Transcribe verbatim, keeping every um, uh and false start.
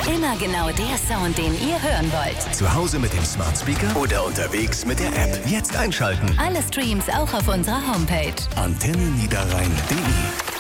Immer genau der Sound, den ihr hören wollt. Zu Hause mit dem Smart Speaker oder unterwegs mit der App. Jetzt einschalten. Alle Streams auch auf unserer Homepage. Antenne Niederrhein punkt de